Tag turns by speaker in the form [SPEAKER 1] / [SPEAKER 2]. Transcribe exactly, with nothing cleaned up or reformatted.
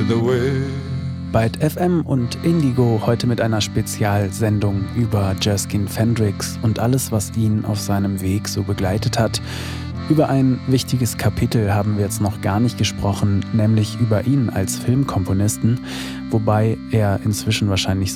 [SPEAKER 1] to the west.
[SPEAKER 2] Byte F M und Indigo heute mit einer Spezialsendung über Jerskin Fendrix und alles, was ihn auf seinem Weg so begleitet hat. Über ein wichtiges Kapitel haben wir jetzt noch gar nicht gesprochen, nämlich über ihn als Filmkomponisten, wobei er inzwischen wahrscheinlich